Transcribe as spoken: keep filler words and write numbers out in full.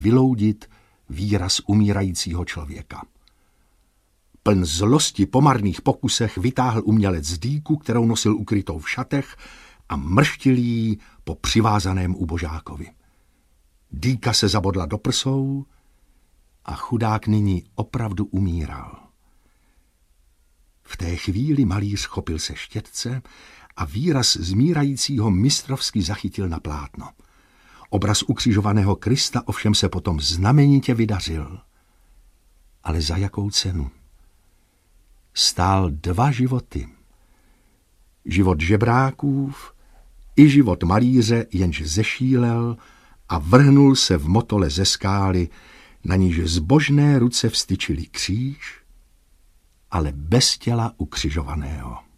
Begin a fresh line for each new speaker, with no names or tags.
vyloudit výraz umírajícího člověka. Pln zlosti po marných pokusech vytáhl umělec dýku, kterou nosil ukrytou v šatech, a mrštil jí po přivázaném ubožákovi. Dýka se zabodla do prsou a chudák nyní opravdu umíral. V té chvíli malíř chopil se štětce a výraz zmírajícího mistrovsky zachytil na plátno. Obraz ukřižovaného Krista ovšem se potom znamenitě vydařil. Ale za jakou cenu? Stál dva životy. Život žebrákův i život malíře, jenž zešílel a vrhnul se v motole ze skály, na níž zbožné ruce vstyčily kříž, ale bez těla ukřižovaného.